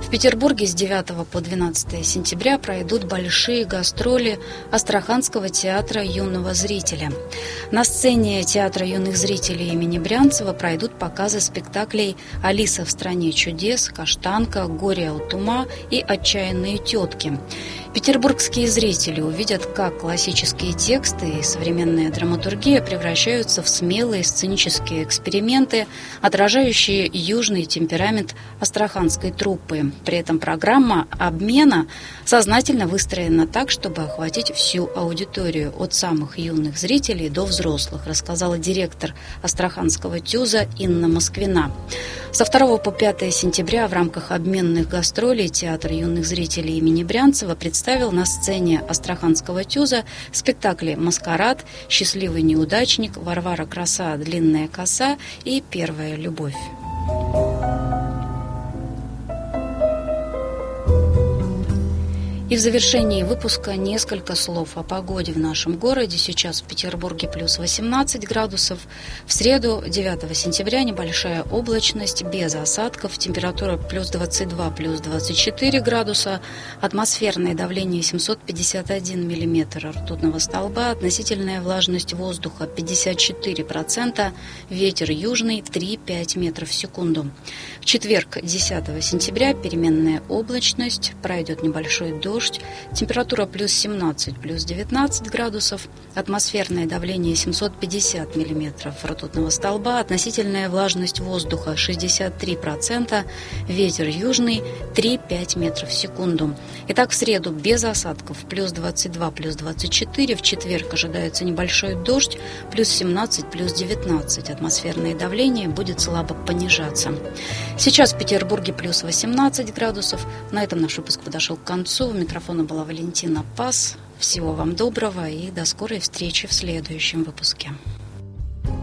В Петербурге с 9 по 12 сентября пройдут большие гастроли Астраханского театра юного зрителя. На сцене театра юных зрителей имени Брянцева пройдут показы спектаклей «Алиса в стране чудес», «Каштанка», «Горе от ума» и «Отчаянные тетки». Петербургские зрители увидят, как классические тексты и современная драматургия превращаются в смелые сценические эксперименты, отражающие южный темперамент астраханской труппы. При этом программа обмена сознательно выстроена так, чтобы охватить всю аудиторию, от самых юных зрителей до взрослых, рассказала директор Астраханского ТЮЗа Инна Москвина. Со 2 по 5 сентября в рамках обменных гастролей театр юных зрителей имени Брянцева представил на сцене Астраханского ТЮЗа спектакли «Маскарад», «Счастливый неудачник», «Варвара краса, длинная коса» и «Первая любовь». И в завершении выпуска несколько слов о погоде в нашем городе. Сейчас в Петербурге плюс 18 градусов. В среду, 9 сентября, небольшая облачность, без осадков. Температура плюс 22, плюс 24 градуса. Атмосферное давление 751 миллиметр ртутного столба. Относительная влажность воздуха 54%. Ветер южный 3-5 метров в секунду. В четверг, 10 сентября, переменная облачность. Пройдет небольшой дождь. Температура плюс 17, плюс 19 градусов. Атмосферное давление 750 миллиметров ртутного столба. Относительная влажность воздуха 63%. Ветер южный 3-5 метров в секунду. Итак, в среду без осадков плюс 22, плюс 24. В четверг ожидается небольшой дождь плюс 17, плюс 19. Атмосферное давление будет слабо понижаться. Сейчас в Петербурге плюс 18 градусов. На этом наш выпуск подошел к концу. У микрофона была Валентина Пас. Всего вам доброго и до скорой встречи в следующем выпуске.